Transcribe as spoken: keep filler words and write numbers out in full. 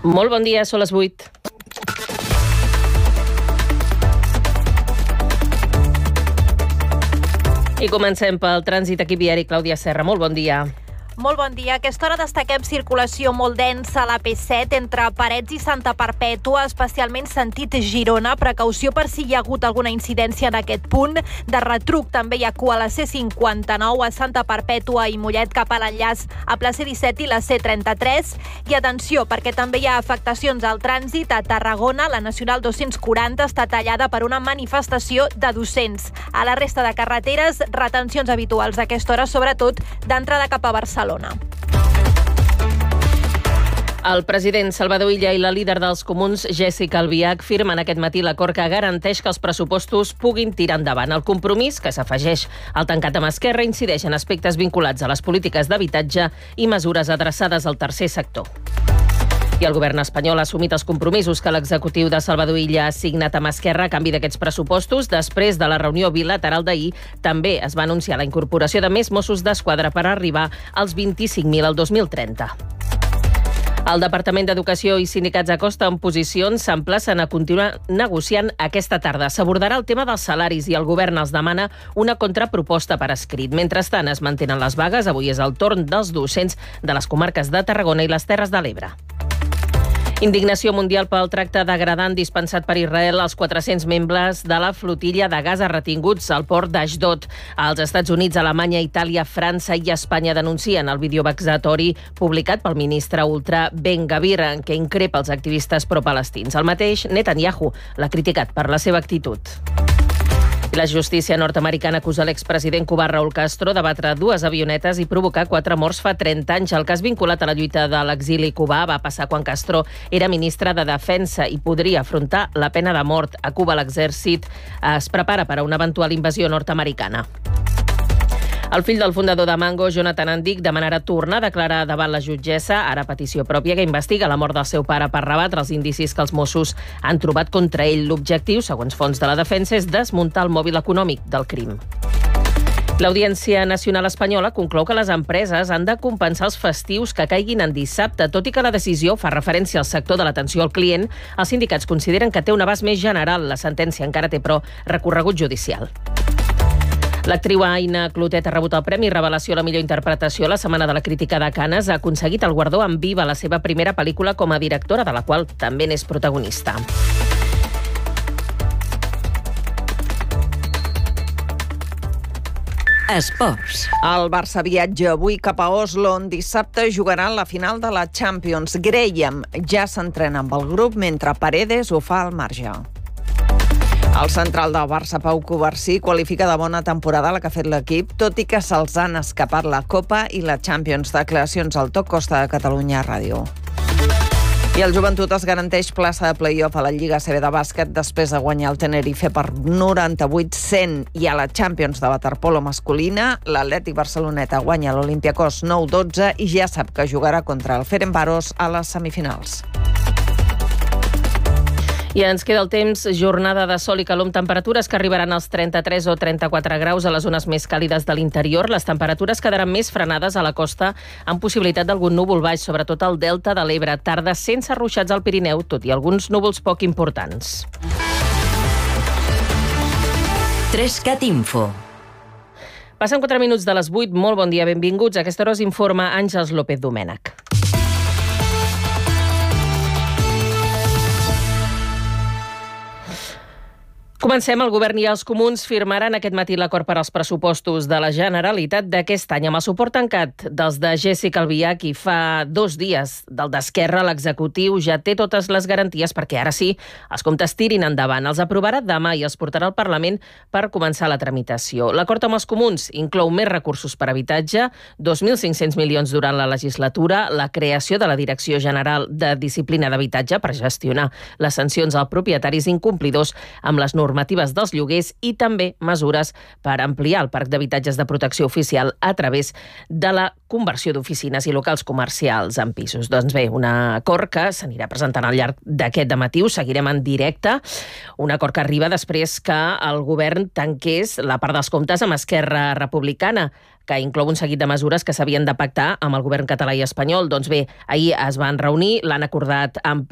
Molt bon dia, són les vuit. I comencem pel trànsit aquí viari. Clàudia Serra, molt bon dia. Molt bon dia. A aquesta hora destaquem circulació molt densa a l'A P set entre Parets i Santa Perpètua, especialment sentit Girona. Precaució per si hi ha hagut alguna incidència en aquest punt. De retruc també hi ha cua a la C cinquanta-nou a Santa Perpètua i Mollet cap a l'enllaç a la C disset i la C trenta-tres. I atenció, perquè també hi ha afectacions al trànsit a Tarragona. La Nacional dos-cents quaranta està tallada per una manifestació de docents. A la resta de carreteres, retencions habituals a aquesta hora, sobretot d'entrada cap a Barcelona. El president Salvador Illa i la líder dels comuns, Jéssica Albiach, firmen aquest matí l'acord que garanteix que els pressupostos puguin tirar endavant. El compromís, que s'afegeix al tancat amb Esquerra, incideix en aspectes vinculats a les polítiques d'habitatge i mesures adreçades al tercer sector. I el govern espanyol ha assumit els compromisos que l'executiu de Salvador Illa ha signat amb Esquerra a canvi d'aquests pressupostos. Després de la reunió bilateral d'ahir, també es va anunciar la incorporació de més Mossos d'Esquadra per arribar als vint-i-cinc mil al dos mil trenta. El Departament d'Educació i sindicats a Costa en posicions s'emplacen a continuar negociant aquesta tarda. S'abordarà el tema dels salaris i el govern els demana una contraproposta per escrit. Mentrestant, es mantenen les vagues. Avui és el torn dels docents de les comarques de Tarragona i les Terres de l'Ebre. Indignació mundial pel tracte degradant dispensat per Israel als quatre-cents membres de la flotilla de Gaza retinguts al port d'Ashdod. Els Estats Units, Alemanya, Itàlia, França i Espanya denuncien el vídeo vexatori publicat pel ministre ultra Ben Gvir, en què increpa els activistes pro-palestins. El mateix Netanyahu l'ha criticat per la seva actitud. I la justícia nord-americana acusa l'expresident cubà Raúl Castro de batre dues avionetes i provocar quatre morts fa trenta anys. El cas vinculat a la lluita de l'exili cubà va passar quan Castro era ministre de Defensa i podria afrontar la pena de mort. A Cuba l'exèrcit es prepara per a una eventual invasió nord-americana. El fill del fundador de Mango, Jonathan Andic, demanarà tornar a declarar davant la jutgessa, ara a petició pròpia, que investiga la mort del seu pare per rebatre els indicis que els Mossos han trobat contra ell. L'objectiu, segons fonts de la defensa, és desmuntar el mòbil econòmic del crim. L'Audiència Nacional Espanyola conclou que les empreses han de compensar els festius que caiguin en dissabte. Tot i que la decisió fa referència al sector de l'atenció al client, els sindicats consideren que té un abast més general. La sentència encara té, però, recorregut judicial. L'actriu Aina Clotet ha rebut el Premi Revelació a la millor interpretació. La Setmana de la Crítica de Canes ha aconseguit el guardó amb Viva, la seva primera pel·lícula com a directora, de la qual també n'és protagonista. Esports. El Barça viatja avui cap a Oslo, on dissabte jugaran la final de la Champions. Graham ja s'entrena amb el grup, mentre Paredes ho fa al marge. El central del Barça, Pau Covarsí, qualifica de bona temporada la que ha fet l'equip, tot i que se'ls han escapat la Copa i la Champions. Declaracions al Toc Costa de Catalunya Ràdio. I el Joventut es garanteix plaça de play-off a la Lliga A C B de bàsquet després de guanyar el Tenerife per noranta-vuit a cent. I a la Champions de waterpolo masculina, l'Atlètic Barceloneta guanya l'Olympiacos nou dotze i ja sap que jugarà contra el Ferencváros a les semifinals. I ens queda el temps, jornada de sol i calor amb temperatures que arribaran als trenta-tres o trenta-quatre graus a les zones més càlides de l'interior. Les temperatures quedaran més frenades a la costa amb possibilitat d'algun núvol baix, sobretot al delta de l'Ebre. Tarda sense ruixats al Pirineu, tot i alguns núvols poc importants. Trescat Info. Passen quatre minuts de les vuit. Molt bon dia, benvinguts. A aquesta hora us informa Àngels López Domènech. Comencem. El govern i els comuns firmaran aquest matí l'acord per als pressupostos de la Generalitat d'aquest any. Amb el suport tancat dels de Jéssica Albiach i fa dos dies del d'Esquerra, l'executiu ja té totes les garanties perquè ara sí els comptes tirin endavant. Els aprovarà demà i els portarà al Parlament per començar la tramitació. L'acord amb els comuns inclou més recursos per habitatge, dos mil cinc-cents milions durant la legislatura, la creació de la Direcció General de Disciplina d'Habitatge per gestionar les sancions als propietaris incomplidors amb les normatives normatives dels lloguers i també mesures per ampliar el parc d'habitatges de protecció oficial a través de la conversió d'oficines i locals comercials en pisos. Doncs bé, un acord que s'anirà presentant al llarg d'aquest dematí, ho seguirem en directe, un acord que arriba després que el govern tanqués la part dels comptes amb Esquerra Republicana, que inclou un seguit de mesures que s'havien de pactar amb el govern català i espanyol. Doncs bé, ahir es van reunir, l'han acordat amb